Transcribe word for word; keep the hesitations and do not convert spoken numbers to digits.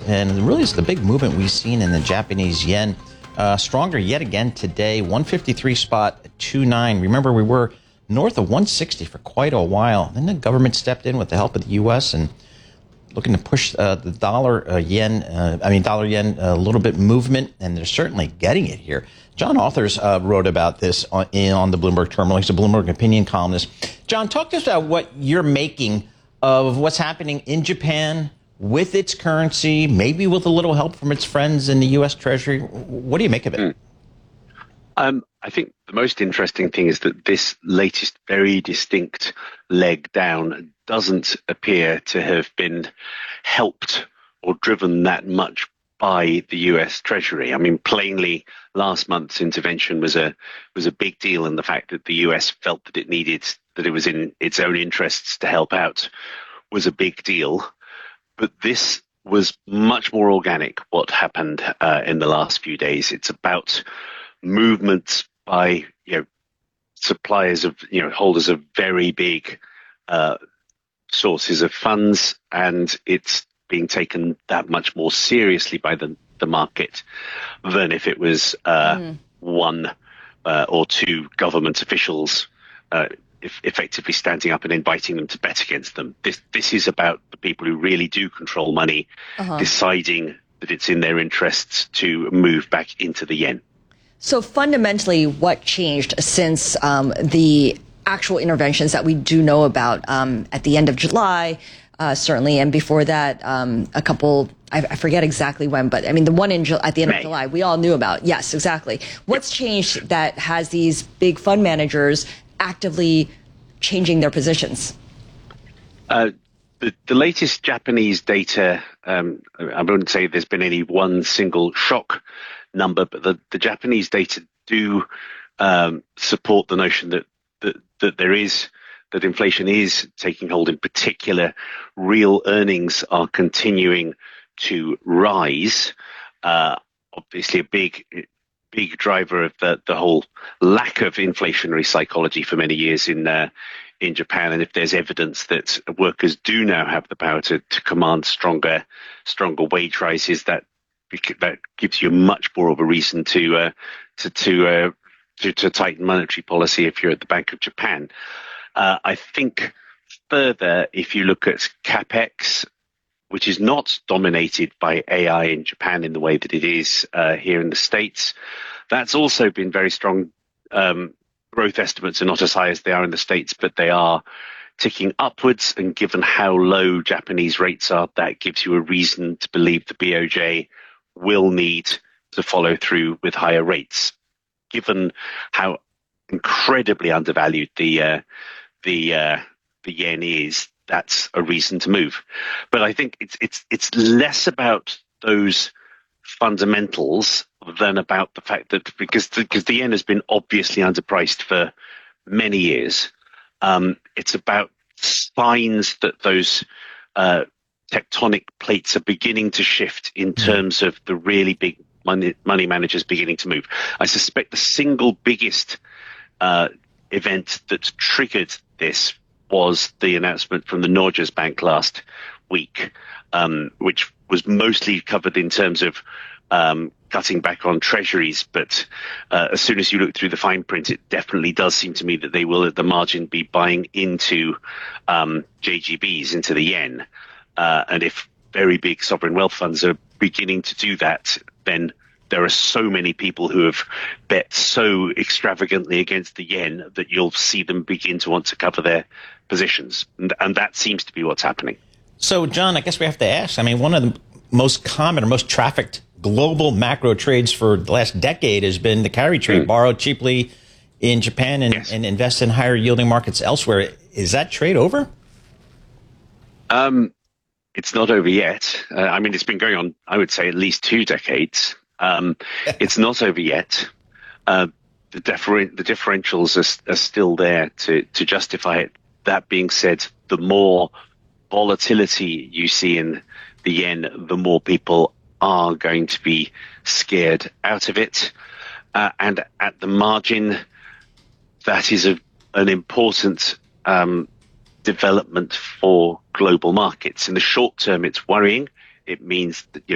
and really it's the big movement we've seen in the Japanese yen. Uh, stronger yet again today, one fifty-three spot two nine. Remember, we were north of one sixty for quite a while. Then the government stepped in with the help of the U S and looking to push uh, the dollar uh, yen, uh, I mean dollar yen a little bit movement, and they're certainly getting it here. John Authers uh, wrote about this on, in, on the Bloomberg Terminal. He's a Bloomberg opinion columnist. John, talk to us about what you're making of what's happening in Japan with its currency, maybe with a little help from its friends in the U S Treasury. What do you make of it? Mm. Um, I think the most interesting thing is that this latest very distinct leg down doesn't appear to have been helped or driven that much by the U S Treasury. I mean, plainly, last month's intervention was a was a big deal, and the fact that the U S felt that it needed, that it was in its own interests to help out was a big deal. But this was much more organic, what happened uh, in the last few days. It's about movements by, you know, suppliers of, you know, holders of very big uh, sources of funds, and it's being taken that much more seriously by the, the market than if it was uh, mm. one uh, or two government officials uh, if effectively standing up and inviting them to bet against them. This this is about the people who really do control money uh-huh. deciding that it's in their interests to move back into the yen. So fundamentally, what changed since um, the actual interventions that we do know about um, at the end of July, uh, certainly, and before that, um, a couple, I, I forget exactly when, but I mean, the one in at the end May. of July, we all knew about. Yes, exactly. What's changed that has these big fund managers actively changing their positions? Uh, the, the latest Japanese data, um, I wouldn't say there's been any one single shock number, but the, the Japanese data do um, support the notion that, that that there is, that inflation is taking hold. In particular, real earnings are continuing to rise. Uh, obviously, a big big driver of the, the whole lack of inflationary psychology for many years in uh, in Japan. And if there's evidence that workers do now have the power to, to command stronger stronger wage rises, that that gives you much more of a reason to uh, to to, uh, to to tighten monetary policy if you're at the Bank of Japan. Uh, I think further, if you look at capex, which is not dominated by A I in Japan in the way that it is uh, here in the States, that's also been very strong. Um, growth estimates are not as high as they are in the States, but they are ticking upwards. And given how low Japanese rates are, that gives you a reason to believe the B O J will need to follow through with higher rates. Given how incredibly undervalued the uh, the uh, the yen is, that's a reason to move. But I think it's it's it's less about those fundamentals than about the fact that because the, because the yen has been obviously underpriced for many years, um, it's about signs that those uh, tectonic plates are beginning to shift in terms of the really big money, money managers beginning to move. I suspect the single biggest uh, event that triggered this was the announcement from the Norges Bank last week, um, which was mostly covered in terms of um, cutting back on treasuries. But uh, as soon as you look through the fine print, it definitely does seem to me that they will at the margin be buying into um, J G Bs, into the yen. Uh, and if very big sovereign wealth funds are beginning to do that, then there are so many people who have bet so extravagantly against the yen that you'll see them begin to want to cover their positions. And, and that seems to be what's happening. So, John, I guess we have to ask, I mean, one of the most common or most trafficked global macro trades for the last decade has been the carry trade, mm. borrow cheaply in Japan and, yes. and invest in higher yielding markets elsewhere. Is that trade over? Um, it's not over yet. Uh, I mean, it's been going on, I would say, at least two decades. Um, it's not over yet. Uh, the, differ- the differentials are, are still there to, to justify it. That being said, the more volatility you see in the yen, the more people are going to be scared out of it. Uh, and at the margin, that is a, an important um, development for global markets. In the short term, it's worrying. It means that, you know,